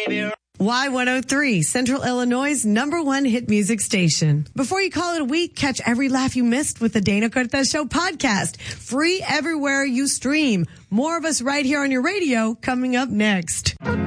Y103, Central Illinois' #1 hit music station. Before you call it a week, catch every laugh you missed with the Dana Cortez Show podcast. Free everywhere you stream. More of us right here on your radio coming up next.